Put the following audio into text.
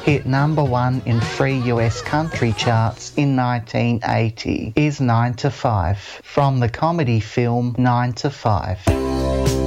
hit number 1 in 3 US country charts in 1980 is 9 to 5, from the comedy film 9 to 5.